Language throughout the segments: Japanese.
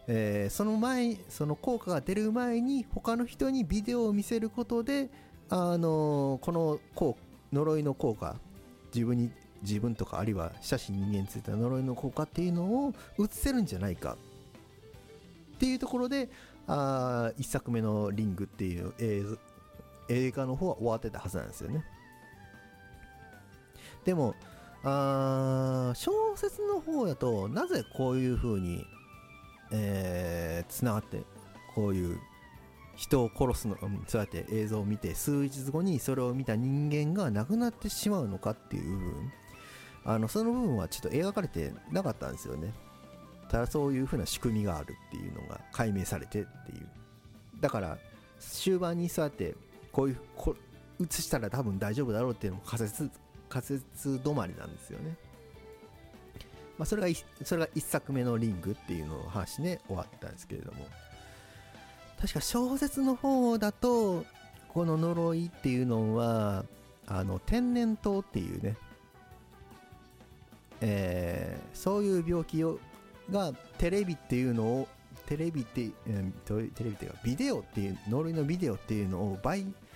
その効果が出る前に他の人にビデオを見せることで、この呪いの効果、自分とかあるいは親しい人間についての呪いの効果っていうのを映せるんじゃないかっていうところで、1作目のリングっていう映画の方は終わってたはずなんですよね。でも小説の方だとなぜこういう風につながって、こういう人を殺すの、そうやって映像を見て数日後にそれを見た人間が亡くなってしまうのかっていう部分、その部分はちょっと描かれてなかったんですよね。ただそういう風な仕組みがあるっていうのが解明されてっていう。だから終盤にそうやって映したら多分大丈夫だろうっていうのも仮説止まりなんですよね。それが1作目のリングっていうのを話で終わったんですけれども、確か小説の方だとこの呪いっていうのは天然痘っていうね、そういう病気がテレビっていうのをテレビっていうかビデオっていう呪いのビデオっていうのを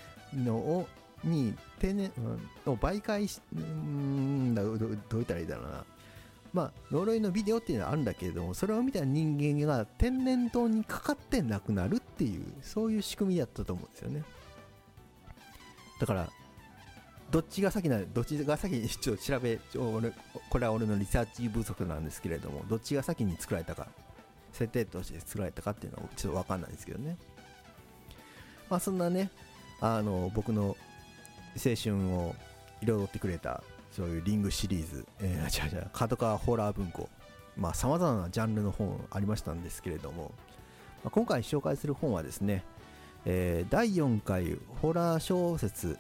天然を媒介しどう言ったらいいだろうな。呪いのビデオっていうのはあるんだけれども、それを見た人間が天然痘にかかって亡くなるっていう、そういう仕組みだったと思うんですよね。だからどっちが先にちょっとこれは俺のリサーチ不足なんですけれども、どっちが先に作られたか、設定として作られたかっていうのはちょっと分かんないんですけどね。そんなね、僕の青春を彩ってくれたそういうリングシリーズ、角川ホラー文庫、様々なジャンルの本ありましたんですけれども、今回紹介する本はですね、第4回ホラー小説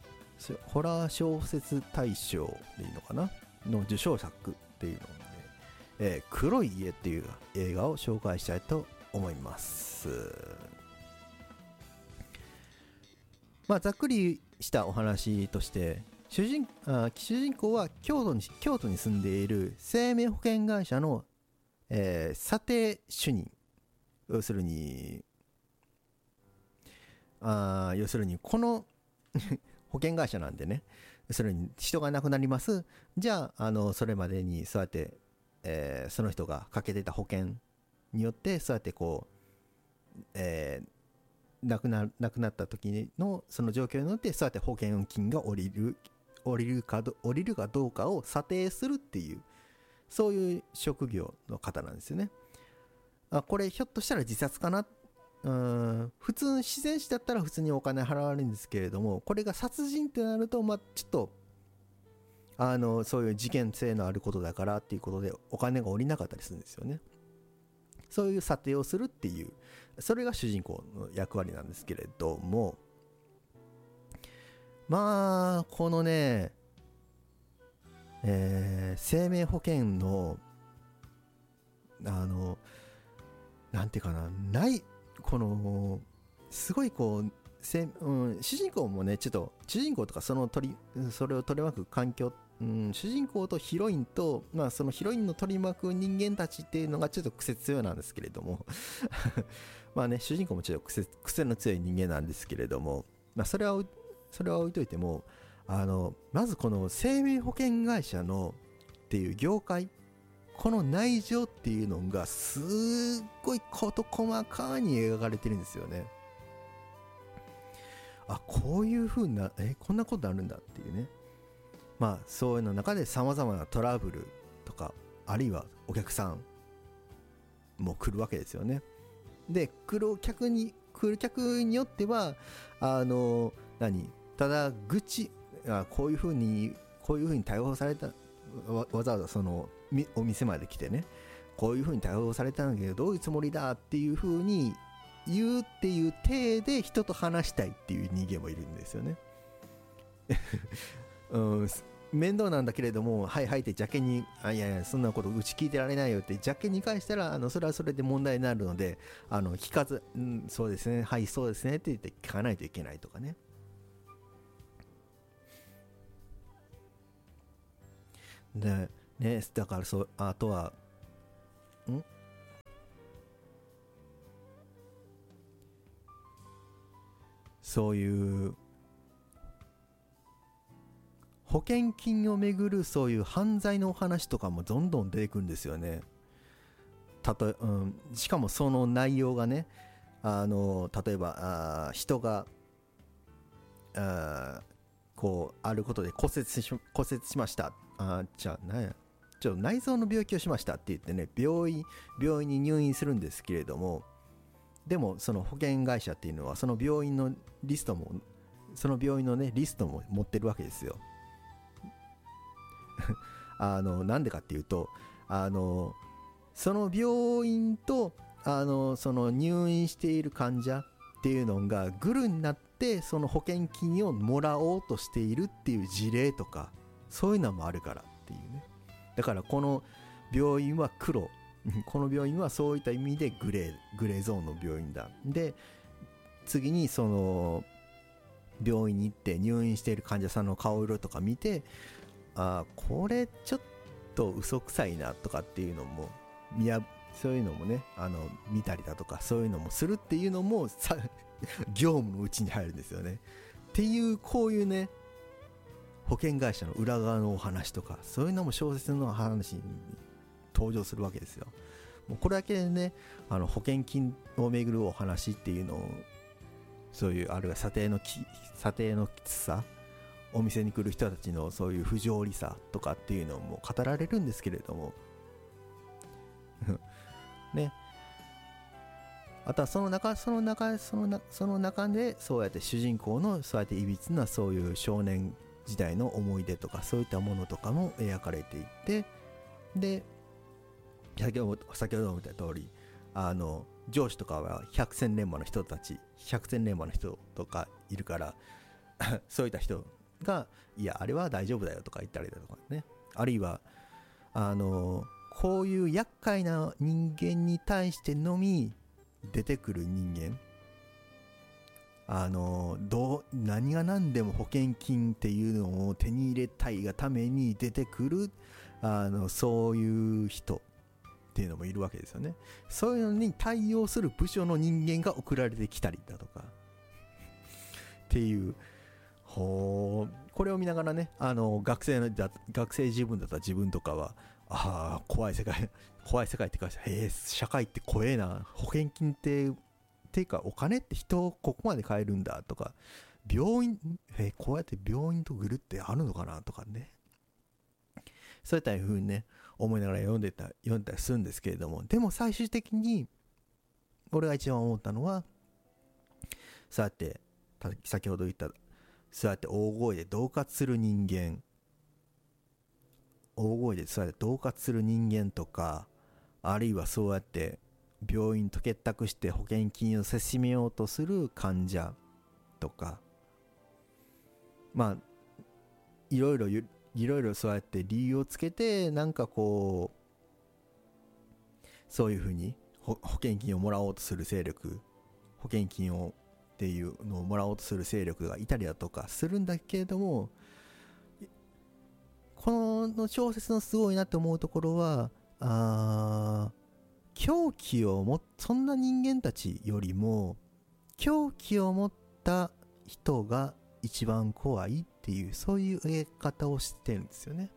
大賞でいいのかなの受賞作っていうので、黒い家っていう映画を紹介したいと思います。ざっくりしたお話として、主人公は京都に住んでいる生命保険会社の、査定主任、要するにこの保険会社なんでね、要するに人が亡くなります、じゃあ、それまでにそうやって、その人がかけてた保険によってそうやって亡くなった時のその状況によってそうやって保険金が降りるかどうかを査定するっていう、そういう職業の方なんですよね。これひょっとしたら自殺かな、普通自然死だったら普通にお金払われるんですけれども、これが殺人ってなるとちょっとそういう事件性のあることだからっていうことでお金が降りなかったりするんですよね。そういう査定をするっていう、それが主人公の役割なんですけれども、このね、生命保険のなんていうかな、このすごい主人公もね、ちょっと主人公とかそれを取り巻く環境、主人公とヒロインと、そのヒロインの取り巻く人間たちっていうのがちょっと癖強いなんですけれども主人公もちょっと癖の強い人間なんですけれども、それは置いといても、まずこの生命保険会社のっていう業界、この内情っていうのがすっごい事細かに描かれてるんですよね。こういう風なこんなことあるんだっていうね。そういうの中で様々なトラブルとか、あるいはお客さんも来るわけですよね。で来る客によってはただこういう風に対応された、わざわざそのお店まで来てね、こういう風に対応されたんだけどどういうつもりだっていう風に言うっていう体で人と話したいっていう人間もいるんですよね面倒なんだけれども、はいはいって邪険に、いやいやそんなことうち聞いてられないよって邪険に返したら、それはそれで問題になるので、聞かず、そうですね、はいそうですねって言って聞かないといけないとかね。でね、だからあとはそういう保険金をめぐるそういう犯罪のお話とかもどんどん出てくるんですよね。しかもその内容がね、例えば人がこうあることで骨折しました、じゃあね、内臓の病気をしましたって言ってね、病院に入院するんですけれども、でもその保険会社っていうのはその病院のリストも持ってるわけですよ。なんでかっていうと、その病院とその入院している患者っていうのがグルになってその保険金をもらおうとしているっていう事例とか、そういうのもあるからっていうね。だからこの病院は黒この病院はそういった意味でグレーゾーンの病院だ。で次にその病院に行って入院している患者さんの顔色とか見て、これちょっと嘘くさいなとかっていうのもそういうのもね、見たりだとかそういうのもするっていうのも業務のうちに入るんですよね。っていう、こういうね、保険会社の裏側のお話とか、そういうのも小説の話に登場するわけですよ。もうこれだけでね、保険金をめぐるお話っていうのを、そういうあるいは査定のきつさ、お店に来る人たちのそういう不条理さとかっていうのも語られるんですけれどもね、あとはその中でそうやって主人公のそうやっていびつなそういう少年時代の思い出とかそういったものとかも描かれていって、で先ほども言った通り、上司とかは百戦錬磨の人とかいるからそういった人がいやあれは大丈夫だよとか言ったりだとかね、あるいはこういう厄介な人間に対してのみ出てくる人間、何が何でも保険金っていうのを手に入れたいがために出てくるそういう人っていうのもいるわけですよね。そういうのに対応する部署の人間が送られてきたりだとかっていう、これを見ながらね、学生自分だったら自分とかは怖い世界ってか、社会って怖えな、保険金っていうかお金って人をここまで変えるんだとか、病院こうやって病院とグルってあるのかなとかね、そういった風にね思いながら読んでたりするんですけれども、でも最終的に俺が一番思ったのは、そうやって先ほど言ったそうやって大声で恫喝する人間とか、あるいはそうやって病院と結託して保険金をせしめようとする患者とか、まあいろいろそうやって理由をつけて、なんかこうそういうふうに保険金をもらおうとする勢力、保険金をっていうのをもらおうとする勢力がいたりだとかするんだけれども、この小説のすごいなって思うところは、そんな人間たちよりも狂気を持った人が一番怖いっていう、そういう描き方をしてるんですよね。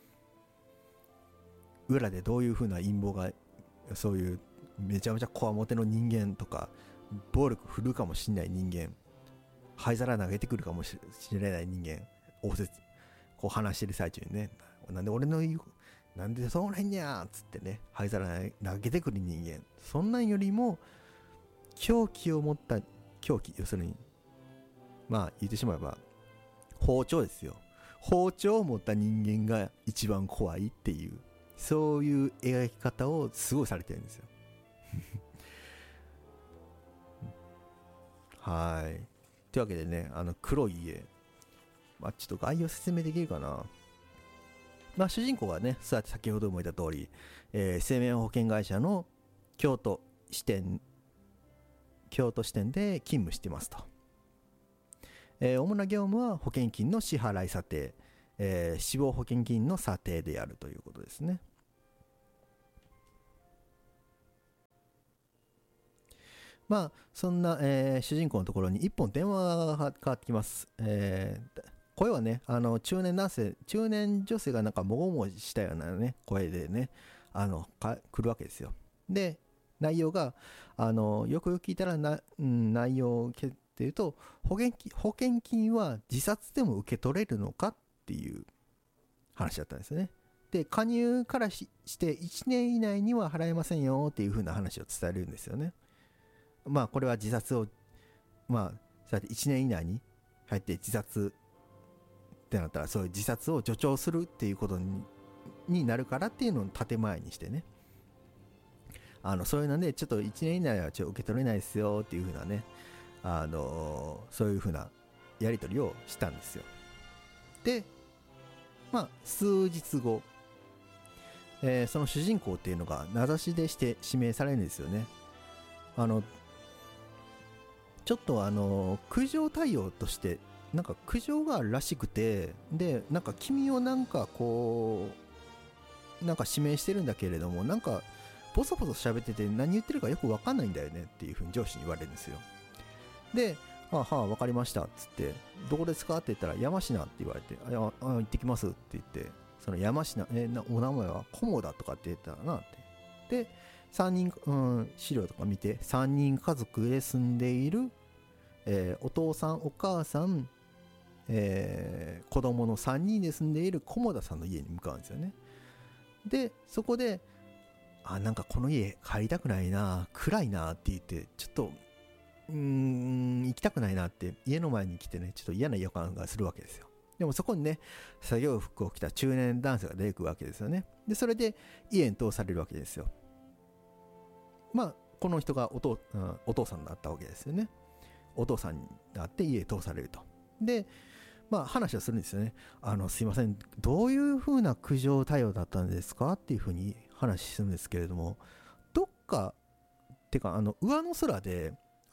裏でどういう風な陰謀が、そういうめちゃめちゃこわもての人間とか、暴力振るうかもしれない人間、灰皿投げてくるかもしれない人間、こう話してる最中にね、なんでそうなんやっつってね、灰皿投げてくる人間、そんなんよりも要するにまあ言ってしまえば包丁ですよ。包丁を持った人間が一番怖いっていう、そういう描き方をすごいされてるんですよはい。というわけでね、黒い家、ちょっと概要説明できるかな。主人公はね、先ほども言った通り、生命保険会社の京都支店で勤務していますと。主な業務は保険金の支払い査定、死亡保険金の査定であるということですね。 まあそんな、主人公のところに一本電話がかかってきます。声はね、中年女性がなんかもごもごしたようなね声でね、来るわけですよ。で、内容がよくよく聞いたら内容をっていうと、保険金は自殺でも受け取れるのかっていう話だったんですよね。で、加入からして1年以内には払えませんよっていう風な話を伝えるんですよね。まあこれは自殺を、まあそうやって1年以内に入って自殺ってなったら、そういう自殺を助長するっていうことになるからっていうのを建前にしてね、そういうのでちょっと1年以内は受け取れないですよっていう風なね、そういう風なやり取りをしたんですよ。で、まあ数日後、その主人公っていうのが名指しでして指名されるんですよね。ちょっと苦情対応としてなんか苦情があるらしくて、でなんか君をなんかこうなんか指名してるんだけれども、なんかボソボソ喋ってて何言ってるかよく分かんないんだよねっていう風に上司に言われるんですよ。で、はあはあ分かりましたっつって、どこですかって言ったら山科って言われて、行ってきますって言って、その山科、お名前は菰田とかって言ったらなって。で、3人、資料とか見て、3人家族で住んでいる、お父さんお母さん、子供の3人で住んでいる菰田さんの家に向かうんですよね。で、そこで、なんかこの家帰りたくないな、暗いなって言って、ちょっと行きたくないなって家の前に来てね、ちょっと嫌な予感がするわけですよ。でもそこにね、作業服を着た中年男性が出てくるわけですよね。で、それで家に通されるわけですよ。まあこの人がお父さんだったわけですよね。お父さんになって家に通されると。で、まあ話をするんですよね。すいません、どういう風な苦情対応だったんですかっていう風に話するんですけれども、どっかてか上の空で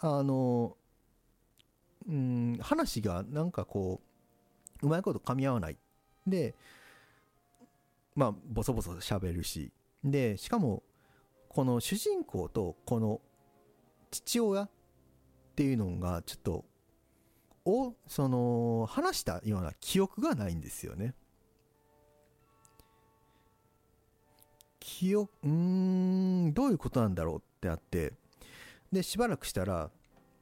話がなんかこううまいこと噛み合わないで、まあボソボソ喋るし、でしかもこの主人公とこの父親っていうのがちょっとその話したような記憶がないんですよね。どういうことなんだろうってあって、でしばらくしたら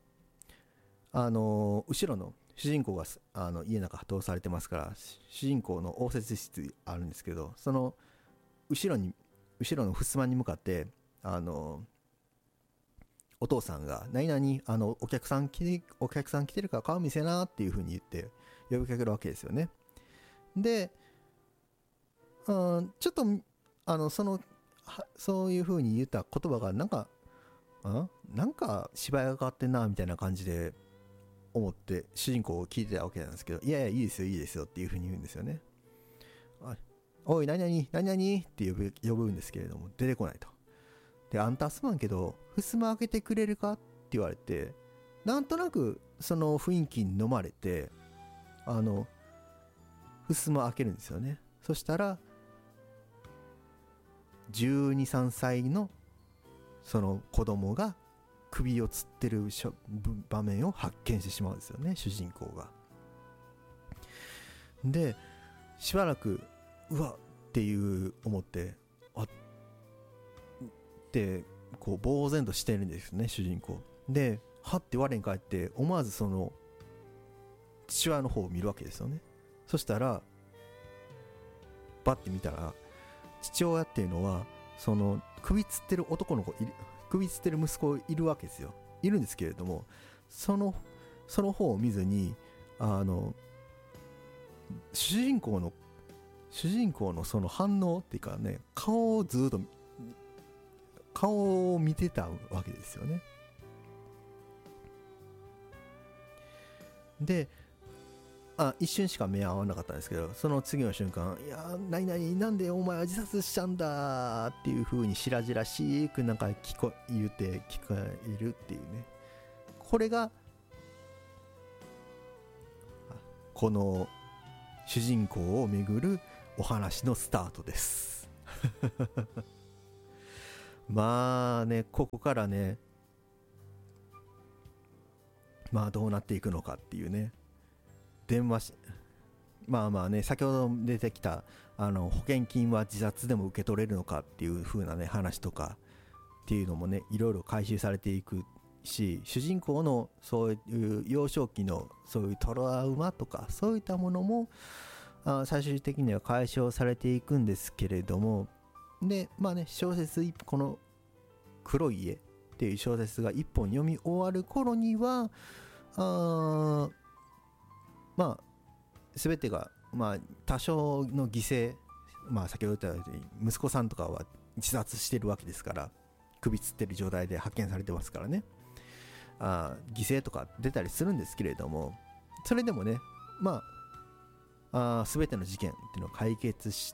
後ろの主人公が家の中通されてますから、主人公の応接室あるんですけど、その後ろの襖に向かってお父さんが何々お客さん来てるから顔見せなっていう風に言って呼びかけるわけですよね。で、ちょっとそういう風に言った言葉がなんか芝居がかってんなみたいな感じで思って主人公を聞いてたわけなんですけど、いやいやいいですよっていう風に言うんですよね。おい何々って呼ぶんですけれども出てこないと。で、あんたすまんけど襖開けてくれるかって言われて、なんとなくその雰囲気に飲まれて襖開けるんですよね。そしたら12、3歳のその子供が首をつってる場面を発見してしまうんですよね、主人公が。で、しばらくうわっていう思ってってこう呆然としてるんですよね、主人公で。はって我に返って思わずその父親の方を見るわけですよね。そしたらバッて見たら父親っていうのはその首つってる息子いるわけですよ。いるんですけれども、その方を見ずに主人公のその反応っていうかね、顔を見てたわけですよね。で、一瞬しか目合わなかったんですけど、その次の瞬間、いや何々なんでお前は自殺したんだっていう風に白々しくなんか聞こえるっていうね。これがこの主人公をめぐるお話のスタートですまあね、ここからねまあどうなっていくのかっていうね。電話しまあまあね、先ほど出てきた保険金は自殺でも受け取れるのかっていう風なね話とかっていうのもね、いろいろ回収されていくし、主人公のそういう幼少期のそういうトラウマとかそういったものも最終的には解消されていくんですけれども、でまあね、小説この黒い家っていう小説が一本読み終わる頃にはまあ全てがまあ多少の犠牲、まあ先ほど言ったように息子さんとかは自殺してるわけですから、首つってる状態で発見されてますからね、犠牲とか出たりするんですけれども、それでもね、まあ全ての事件っていうのを解決して、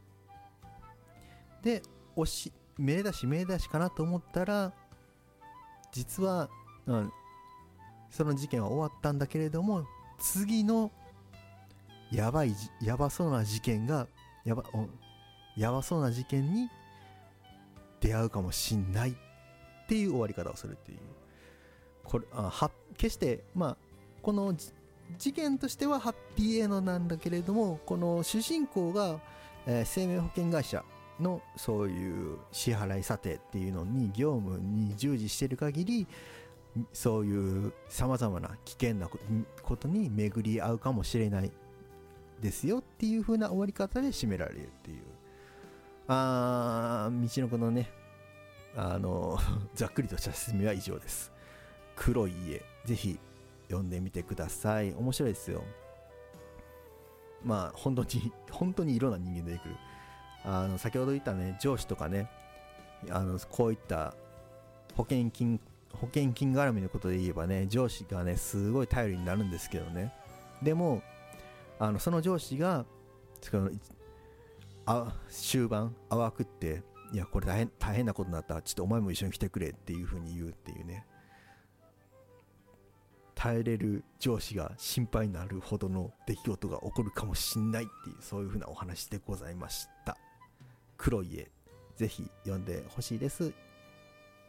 で名出しかなと思ったら、実は、その事件は終わったんだけれども、次のやばそうな事件がやばそうな事件に出会うかもしんないっていう終わり方をするっていう、これ決してまあこの事件としてはハッピーエンドなんだけれども、この主人公が、生命保険会社のそういう支払い査定っていうのに業務に従事している限り、そういうさまざまな危険なことに巡り合うかもしれないですよっていう風な終わり方で締められるっていう、道の子のねざっくりとした説明は以上です。黒い家、ぜひ読んでみてください。面白いですよ。まあ本当にいろんな人間出てくる。先ほど言ったね、上司とかね、こういった保険金絡みのことで言えばね、上司がねすごい頼りになるんですけどね、でもその上司が終盤淡くって、いやこれ大変なことになった、ちょっとお前も一緒に来てくれっていう風に言うっていうね、耐えれる上司が心配になるほどの出来事が起こるかもしんないっていう、そういう風なお話でございました。黒い家、ぜひ読んでほしいです。